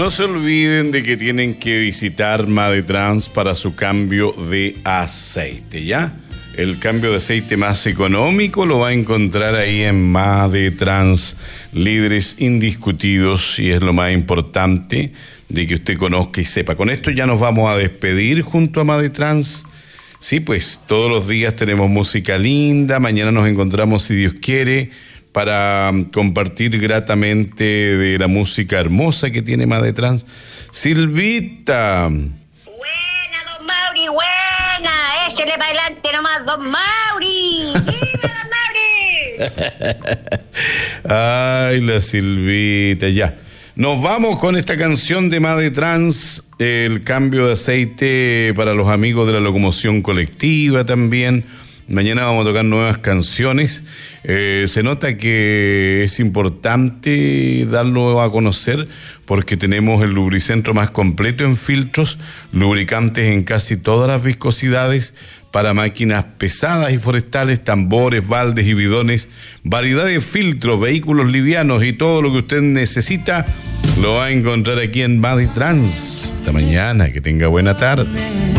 No se olviden de que tienen que visitar Madetrans para su cambio de aceite, ¿ya? El cambio de aceite más económico lo va a encontrar ahí en Madetrans, líderes indiscutidos, y es lo más importante de que usted conozca y sepa. Con esto ya nos vamos a despedir junto a Madetrans. Sí, pues todos los días tenemos música linda, mañana nos encontramos si Dios quiere para compartir gratamente de la música hermosa que tiene Madetrans. Silvita. Buena, don Mauri, buena. Échele para adelante nomás, don Mauri. ¡Viva, don Mauri! Ay, la Silvita, ya. Nos vamos con esta canción de Madetrans, el cambio de aceite para los amigos de la locomoción colectiva también. Mañana vamos a tocar nuevas canciones. Se nota que es importante darlo a conocer porque tenemos el lubricentro más completo en filtros, lubricantes en casi todas las viscosidades para máquinas pesadas y forestales, tambores, baldes y bidones, variedad de filtros, vehículos livianos y todo lo que usted necesita lo va a encontrar aquí en Madetrans. Hasta mañana, que tenga buena tarde.